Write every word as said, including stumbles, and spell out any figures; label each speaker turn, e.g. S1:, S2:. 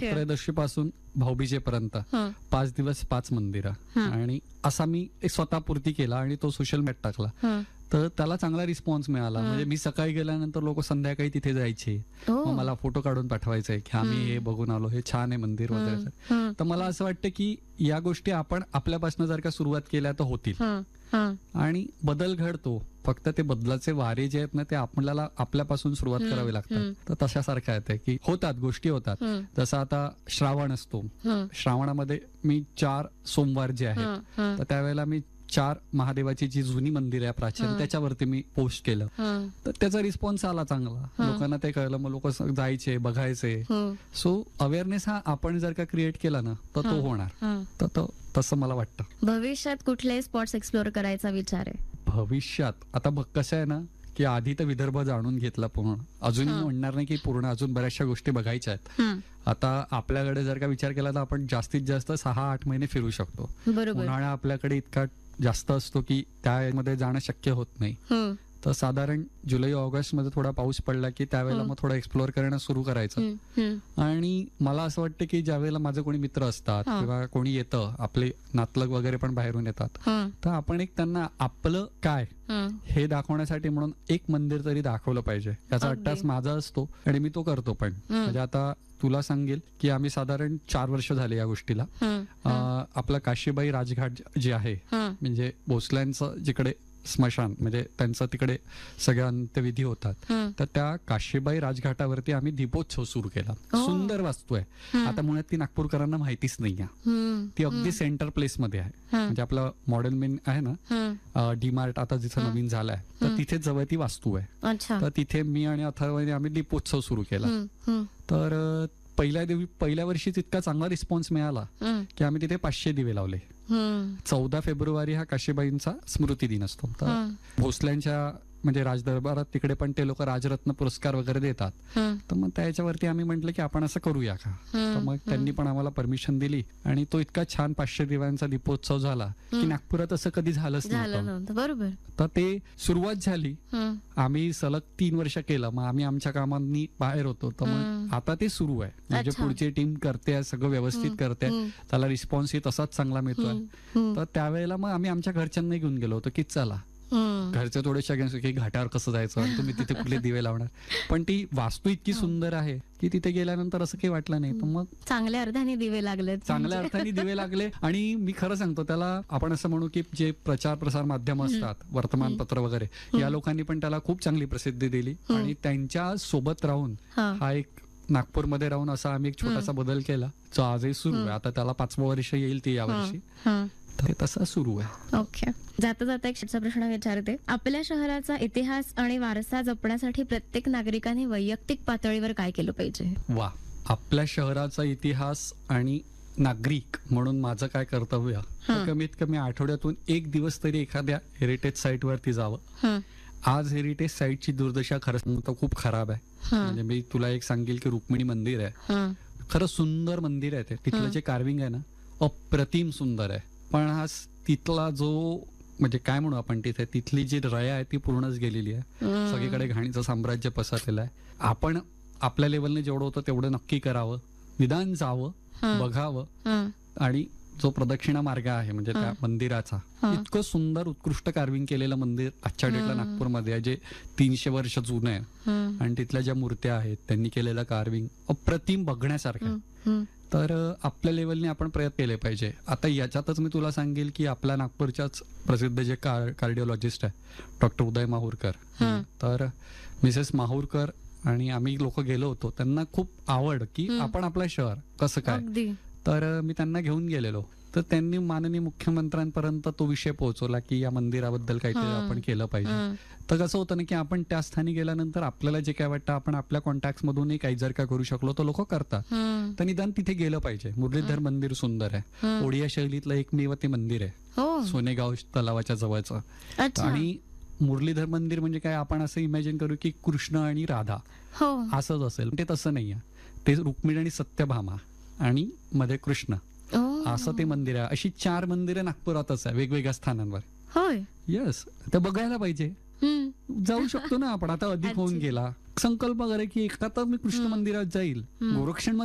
S1: धनत्रयोदशी पासून भाऊबीजेपर्यंत
S2: हं.
S1: पाच दिवस पाच मंदिरं.
S2: हं.
S1: आणि असा मी एक स्वतःपुरती केला आणि तो सोशल मीडियात टाकला.
S2: हं.
S1: तर त्याला चांगला रिस्पॉन्स मिळाला.
S2: हं.
S1: म्हणजे मी सकाळी गेल्यानंतर लोक संध्याकाळी तिथे जायचे.
S2: ओ.
S1: मग मला फोटो काढून पाठवायचे की आम्ही
S2: हं.
S1: हे बघून आलो, हे छान आहे मंदिर
S2: हं.
S1: वगैरे.
S2: हं.
S1: तर मला असं वाटतं की या गोष्टी आपण आपल्यापासून जर का सुरुवात केल्या तर होतील
S2: हं. हं.
S1: आणि बदल घडतो. फक्त ते बदलाचे वारे जे आहेत ना ते आपल्याला आपल्यापासून सुरुवात
S2: हं.
S1: करावी
S2: हं.
S1: लागतात. तर तशासारखं आहे ते की होतात गोष्टी होतात.
S2: हं.
S1: जसं आता श्रावण असतो,
S2: हं.
S1: श्रावणामध्ये मी चार सोमवार जे आहेत
S2: हं. हं.
S1: तर त्यावेळेला मी चार महादेवाची जी जुनी मंदिर आहे प्राचीन
S2: हं.
S1: त्याच्यावरती मी पोस्ट केलं.
S2: हं.
S1: तर त्याचा रिस्पॉन्स आला चांगला.
S2: हं.
S1: लोकांना ते कळलं, मग लोक जायचे, बघायचे.
S2: हं.
S1: सो अवेअरनेस हा आपण जर का क्रिएट केला ना तर तो
S2: हं.
S1: होणार.
S2: हं.
S1: तर तो तसं मला वाटतं.
S2: भविष्यात कुठले स्पॉट्स एक्सप्लोर करायचा विचार आहे?
S1: भविष्यात आता बघ कसं आहे ना की आधी तर विदर्भ जाणून घेतला पूर्ण. अजून
S2: हं.
S1: म्हणणार नाही की पूर्ण, अजून बऱ्याचशा गोष्टी बघायच्या आहेत.
S2: हं.
S1: आता आपल्याकडे जर का विचार केला तर आपण जास्तीत जास्त सहा आठ महिने फिरू शकतो.
S2: बरोबर.
S1: उन्हाळा आपल्याकडे इतका जास्त असतो की त्यामध्ये जाणं शक्य होत नाही.
S2: हं.
S1: तर साधारण जुलै ऑगस्ट मध्ये थोडा पाऊस पडला की त्यावेळेला
S2: हं.
S1: मग थोडं एक्सप्लोअर करणं सुरू करायचं.
S2: हं. हं.
S1: आणि मला असं वाटतं की ज्या वेळेला माझे कोणी मित्र असतात
S2: हं.
S1: किंवा कोणी येतं, आपले नातलग वगैरे पण बाहेरून येतात,
S2: हं.
S1: तर आपण एक त्यांना आपलं काय
S2: हं.
S1: हे दाखवण्यासाठी म्हणून एक मंदिर तरी दाखवलं पाहिजे याचा
S2: अगदी.
S1: अट्टास माझा असतो आणि मी तो करतो पण.
S2: हं.
S1: म्हणजे आता तुला सांगेल की आम्ही साधारण चार वर्ष झाले या गोष्टीला.
S2: हं.
S1: अं, आपला काशीबाई राजघाट जे आहे
S2: हं.
S1: म्हणजे भोसल्यांचं जिकडे स्मशान म्हणजे त्यांचं तिकडे सगळे अंत्यविधी होतात,
S2: हं.
S1: तर त्या काशीबाई राजघाटावरती आम्ही दीपोत्सव सुरू केला.
S2: ओ.
S1: सुंदर वास्तू आहे.
S2: हं.
S1: आता मुळात ती नागपूरकरांना माहितीच नाही आहे.
S2: हं.
S1: ती अगदी
S2: हं.
S1: सेंटर प्लेस मध्ये आहे.
S2: हं.
S1: म्हणजे आपलं मॉडेल मेन आहे ना
S2: हं.
S1: डीमार्ट आता जिथं
S2: हं.
S1: नवीन झालंय तर
S2: हं.
S1: तिथे जवळ ती वास्तू आहे.
S2: अच्छा.
S1: तर तिथे मी आणि अथर्वने आम्ही दीपोत्सव सुरू केला.
S2: हं. हं.
S1: तर अ, पहिल्या दिवशी पहिल्या वर्षीच इतका चांगला रिस्पॉन्स मिळाला
S2: हं.
S1: की आम्ही तिथे पाचशे दिवे लावले.
S2: हं.
S1: चौदा फेब्रुवारी हा काशीबाईंचा स्मृती दिन असतो. तर
S2: हं.
S1: भोसल्यांच्या म्हणजे राजदरबारात तिकडे पण ते लोक राजरत्न पुरस्कार वगैरे देतात.
S2: हं.
S1: तर मग त्याच्यावरती आम्ही म्हटलं की आपण असं करूया का.
S2: हं.
S1: तर मग त्यांनी पण आम्हाला परमिशन दिली आणि तो इतका छान पाचशे दिव्यांचा दीपोत्सव झाला की
S2: हं.
S1: नागपुरात असं कधी झालंच
S2: झालं
S1: नव्हतं.
S2: नव्हतं. बरोबर.
S1: तर ते सुरुवात झाली.
S2: हं.
S1: आम्ही सलग तीन वर्ष केलं. मग आम्ही आमच्या कामांनी बाहेर होतो. तर मग
S2: हं.
S1: आता ते सुरू आहे. म्हणजे
S2: अच्छा.
S1: पुढची टीम करते, सगळं व्यवस्थित
S2: हं.
S1: करते,
S2: हं.
S1: त्याला रिस्पॉन्स तसाच चांगला मिळतोय.
S2: हं. हं.
S1: तर त्यावेळेला मग आम्ही आमच्या घरच्यांना घेऊन गेलो होतो की चला.
S2: हं.
S1: घरचे थोडेसे अगेन्स्ट की घाटावर कसं जायचं आणि तुम्ही तिथे कुठले दिवे लावणार. पण ती वास्तू इतकी सुंदर आहे की तिथे गेल्यानंतर असं काही वाटलं नाही. तर मग
S2: चांगल्या अर्थाने दिवे लागलेत.
S1: चांगल्या अर्थाने दिवे लागले. आणि मी खरं सांगतो त्याला आपण असं म्हणू की जे प्रचार प्रसार माध्यम असतात, वर्तमानपत्र वगैरे, या लोकांनी पण त्याला खूप चांगली प्रसिद्धी दिली. आणि त्यांच्या सोबत राहून
S2: हं.
S1: हा एक नागपूरमध्ये राहून असा आम्ही एक छोटासा बदल केला जो आजही सुरू आहे. आता त्याला पाचवं वर्ष येईल ती यावर्षी.
S2: हं.
S1: तर ते तसं सुरू आहे.
S2: ओके. जाता जाता एक शेवटचा प्रश्न विचारते. आपल्या शहराचा इतिहास आणि वारसा जपण्यासाठी प्रत्येक नागरिकाने वैयक्तिक पातळीवर काय केलं पाहिजे?
S1: वा. आपल्या शहराचा इतिहास आणि नागरिक म्हणून माझं काय कर्तव्य, तर कमीत कमी आठवड्यातून एक दिवस तरी एखाद्या हेरिटेज साईट वरती जावं.
S2: हं.
S1: आज हेरिटेज साईटची दुर्दशा खरंच सांगतो खूप खराब आहे.
S2: हं.
S1: म्हणजे मी तुला एक सांगेल की रुक्मिणी मंदिर आहे.
S2: हं.
S1: खरं सुंदर मंदिर आहे ते. तिथलं जे कार्विंग आहे ना अप्रतिम सुंदर आहे. पण हा तिथला जो म्हणजे काय म्हणू आपण तिथे तिथली जी रया आहे ती पूर्णच गेलेली आहे.
S2: हं.
S1: सगळीकडे घाणीचं साम्राज्य पसरलेलं आहे. आपण आपल्या लेवलने जेवढं होतं तेवढं नक्की करावं, निदान जावं,
S2: हं.
S1: बघावं.
S2: हं.
S1: आणि जो प्रदक्षिणा मार्ग आहे म्हणजे त्या
S2: हं.
S1: मंदिराचा
S2: हं.
S1: इतकं सुंदर उत्कृष्ट कार्विंग केलेलं मंदिर आजच्या डेटला
S2: हं.
S1: नागपूरमध्ये आहे, जे तीनशे वर्ष जुनं आहे.
S2: हं.
S1: आणि तिथल्या ज्या मूर्त्या आहेत त्यांनी केलेलं कार्विंग अप्रतिम बघण्यासारखं आहे.
S2: हं. हं.
S1: तर अ, आपल्या लेवलने आपण प्रयत्न केले पाहिजे. आता याच्यातच मी तुला सांगेल की आपल्या नागपूरच्याच प्रसिद्ध जे कार्डिओलॉजिस्ट आहे डॉक्टर उदय माहूरकर,
S2: हं.
S1: तर मिसेस माहूरकर आणि आम्ही लोक गेलो होतो. त्यांना खूप आवड की
S2: हं.
S1: आपण आपलं शहर कसं काय.
S2: अगदी.
S1: तर अ, मी त्यांना घेऊन गेलेलो. तर त्यांनी माननीय मुख्यमंत्र्यांपर्यंत तो विषय पोहोचवला की या मंदिराबद्दल काहीतरी
S2: हं.
S1: आपण केलं पाहिजे.
S2: हं.
S1: तर कसं होतं ना की आपण त्या स्थानी गेल्यानंतर आपल्याला जे काय वाटतं आपण आपल्या कॉन्टॅक्ट मधूनही काही जर का करू शकलो तर लोक करतात.
S2: हं.
S1: तर निदान तिथे गेलं पाहिजे. मुरलीधर मंदिर सुंदर आहे.
S2: हं.
S1: ओडिया शैलीतलं एकमेव ते मंदिर आहे,
S2: हो.
S1: सोनेगाव तलावाच्या जवळचं.
S2: अच्छा.
S1: आणि मुरलीधर मंदिर म्हणजे काय आपण असं इमॅजिन करू की कृष्ण आणि राधा
S2: हो.
S1: असंच असेल. ते तसं नाहीये. ते रुक्मिणी आणि सत्यभामा आणि मध्ये कृष्ण
S2: ओ.
S1: असं ते मंदिर आहे. अशी चार मंदिरं नागपुरातच आहे वेगवेगळ्या स्थानांवर.
S2: होय.
S1: येस. तर बघायला पाहिजे.
S2: हं.
S1: जाऊ शकतो ना आपण. आता अधिक होऊन
S2: अच्छा.
S1: गेला. संकल्प करे की एका तर मी कृष्ण
S2: हं.
S1: मंदिरात जाईल,
S2: हं.
S1: गोरक्षण